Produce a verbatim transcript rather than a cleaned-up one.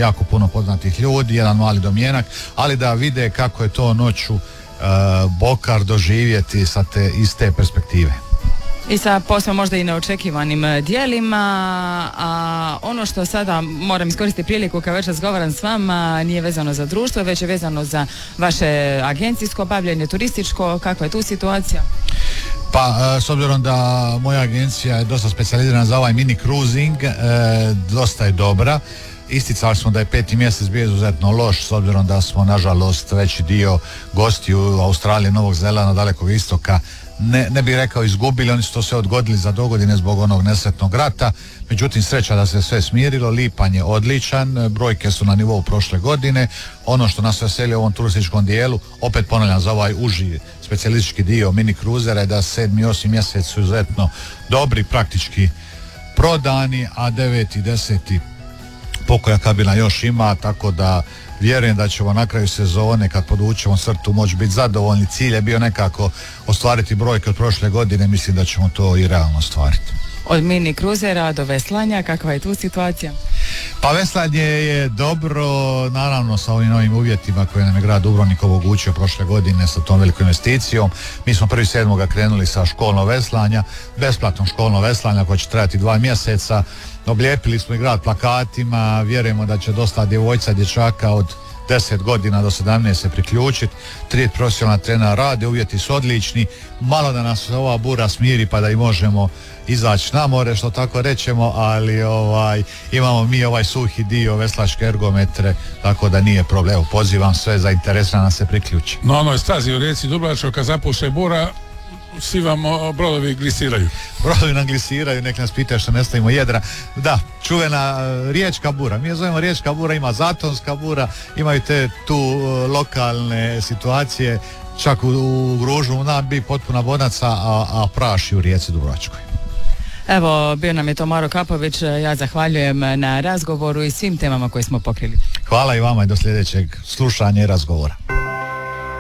jako puno poznatih ljudi, jedan mali domjenak, ali da vide kako je to noću uh, Bokar doživjeti sa te iste perspektive. I sa posve možda i neočekivanim dijelima, a ono što sada moram iskoristiti priliku kad već razgovaram s vama nije vezano za društvo, već je vezano za vaše agencijsko bavljenje, turističko, kakva je tu situacija? Pa, s obzirom da moja agencija je dosta specijalizirana za ovaj mini cruising, e, dosta je dobra. Isticali smo da je peti mjesec bio izuzetno loš, s obzirom da smo, nažalost, veći dio gostiju u Australiji, Novog Zelanda, Dalekog Istoka, ne, ne bih rekao izgubili, oni su to sve odgodili za dogodine zbog onog nesretnog rata. Međutim, sreća da se sve smirilo, lipanj je odličan, brojke su na nivou prošle godine. Ono što nas veseli u ovom turističkom dijelu, opet ponavljam za ovaj uži specijalistički dio mini kruzera, je da sedmi i osmi mjesec su izuzetno dobri, praktički prodani, a deveti i deseti pokoja kabina još ima, tako da vjerujem da ćemo na kraju sezone, kad podvučemo crtu, moći biti zadovoljni. Cilj je bio nekako ostvariti brojke od prošle godine, mislim da ćemo to i realno ostvariti. Od mini kruzera do veslanja, kakva je tu situacija? Pa veslanje je dobro, naravno sa ovim novim uvjetima koje nam je grad Dubrovnik omogućio prošle godine sa tom velikom investicijom. Mi smo prvi sedmoga krenuli sa školno veslanja, besplatno školno veslanja koje će trajati dva mjeseca. Oblijepili smo i grad plakatima, vjerujemo da će dosta djevojca, dječaka od deset godina do sedamnaest se priključiti. Tri profesionalna trenera rade, uvjeti su odlični, malo da nas ova bura smiri pa da i možemo izaći na more, što tako rećemo, ali ovaj, imamo mi ovaj suhi dio, veslačke ergometre, tako da nije problem. Evo, pozivam sve zainteresirane da se priključe. Na onoj stazi u rijeci Dubrovačkoj kad zapuše bura, svi vam brodovi glisiraju. Brodovi nam glisiraju, nek nas pitaju što ne stavimo jedra. Da, čuvena riječka bura. Mi je zovemo riječka bura, ima zatonska bura, imaju te tu lokalne situacije, čak u, u Gružu nam bi potpuna bonaca, a, a praši u rijeci Dubrovačkoj. Evo, bio nam je to Maro Kapović, ja zahvaljujem na razgovoru i svim temama koje smo pokrili. Hvala i vama i do sljedećeg slušanja i razgovora.